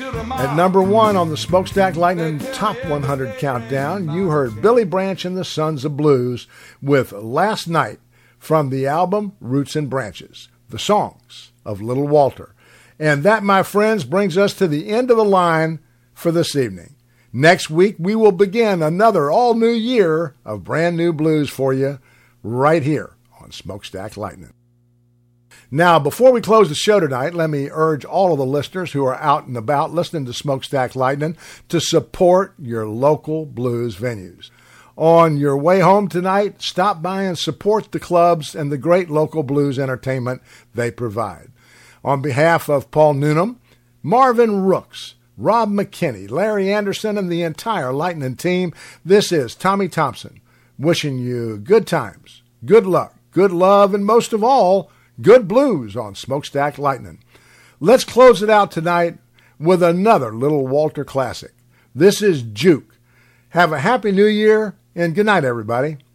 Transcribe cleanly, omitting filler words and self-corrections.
At number 1 on the Smokestack Lightning Top 100 Countdown, you heard Billy Branch and the Sons of Blues with Last Night from the album Roots and Branches, the songs of Little Walter. And that, my friends, brings us to the end of the line for this evening. Next week, we will begin another all-new year of brand new blues for you right here on Smokestack Lightning. Now, before we close the show tonight, let me urge all of the listeners who are out and about listening to Smokestack Lightning to support your local blues venues. On your way home tonight, stop by and support the clubs and the great local blues entertainment they provide. On behalf of Paul Noonan, Marvin Rooks, Rob McKinney, Larry Anderson, and the entire Lightning team, this is Tommy Thompson wishing you good times, good luck, good love, and most of all, good blues on Smokestack Lightning. Let's close it out tonight with another Little Walter classic. This is Juke. Have a happy new year, and good night, everybody.